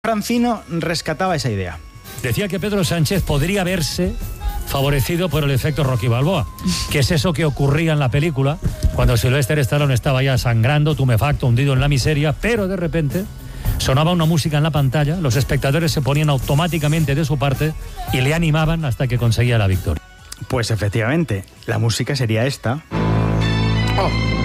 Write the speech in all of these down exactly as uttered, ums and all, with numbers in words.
Francino rescataba esa idea. Decía que Pedro Sánchez podría verse favorecido por el efecto Rocky Balboa, que es eso que ocurría en la película cuando Sylvester Stallone estaba ya sangrando, tumefacto, hundido en la miseria, pero de repente sonaba una música en la pantalla, los espectadores se ponían automáticamente de su parte y le animaban hasta que conseguía la victoria. Pues efectivamente, la música sería esta. Oh.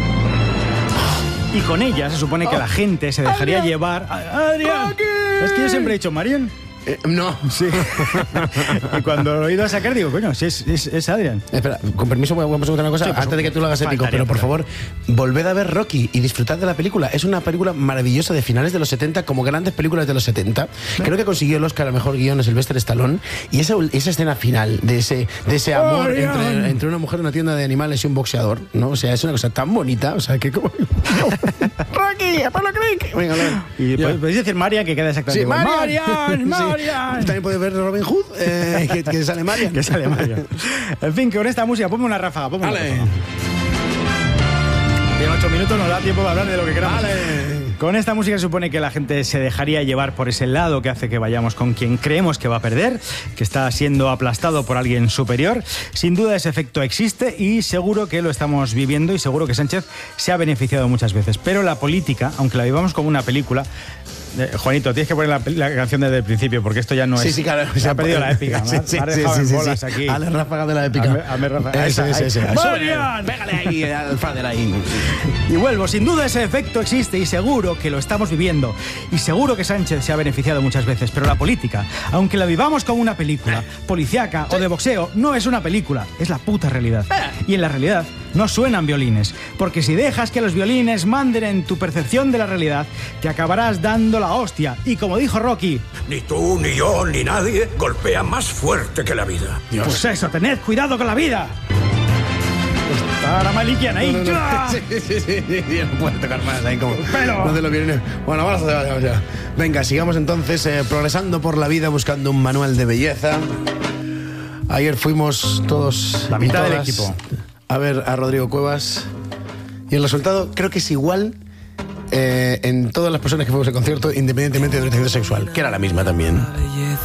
Y con ella se supone que la gente se dejaría Adrián. llevar... ¡Adrián! Es que yo siempre he dicho, Marian. Eh, no. Sí. Y cuando lo he ido a sacar digo, coño, si es, es, es Adrián. Espera, con permiso, vamos a preguntar una cosa, Sí, antes de que tú lo hagas épico, faltaría, pero por claro. favor, volved a ver Rocky y disfrutad de la película. Es una película maravillosa de finales de los setenta, como grandes películas de los setenta. Creo que consiguió el Oscar al mejor guión, es Sylvester Stallone. Y esa, esa escena final de ese, de ese amor entre, entre una mujer en una tienda de animales y un boxeador, ¿no? O sea, es una cosa tan bonita, o sea, que como... ¡Rocky! ¡Apolo Creek! Venga, a ver. Y Ya. podéis decir Marian, que queda exactamente Sí, igual. Marian. Marian, Sí. Marian. También puedes ver Robin Hood, eh, que, que sale Marian. Que sale Marian. En fin, que con esta música, ponme una ráfaga, ponme una Vale. ráfaga. En ocho minutos nos da tiempo de hablar de lo que queramos. Vale. Con esta música se supone que la gente se dejaría llevar por ese lado que hace que vayamos con quien creemos que va a perder, que está siendo aplastado por alguien superior. Sin duda ese efecto existe y seguro que lo estamos viviendo y seguro que Sánchez se ha beneficiado muchas veces. Pero la política, aunque la vivamos como una película... Eh, Juanito, tienes que poner la, la canción desde el principio porque esto ya no Sí, es... sí, claro. Se ha perdido la épica. Sí, ¿no? sí, ha sí, dejado sí, en sí, bolas sí. aquí. A la ráfaga de la épica. Hazme- hazme ráfaga. Ese, Esa, ese, ahí. ese. ¡Marian! Pégale ahí al Fader ahí. Y vuelvo, sin duda ese efecto existe y seguro que lo estamos viviendo. Y seguro que Sánchez se ha beneficiado muchas veces. Pero la política, aunque la vivamos como una película, policíaca o de boxeo, no es una película, es la puta realidad. Y en la realidad no suenan violines. Porque si dejas que los violines manden en tu percepción de la realidad, te acabarás dando la hostia. Y como dijo Rocky, Ni tú, ni yo, ni nadie golpea más fuerte que la vida. pues eso, tened cuidado con la vida. Está la Malikian ahí. No, no, no. ¡Ah! Sí, sí, sí, sí, sí, no puede tocar más ahí como... Pero- No te lo viene. Bueno, vamos a vamos ya. Venga, sigamos entonces eh, progresando por la vida buscando un manual de belleza. Ayer fuimos todos... La y mitad del todas equipo. A ver a Rodrigo Cuevas. Y el resultado creo que es igual eh, en todas las personas que fuimos al concierto, independientemente de orientación sexual, que era la misma también.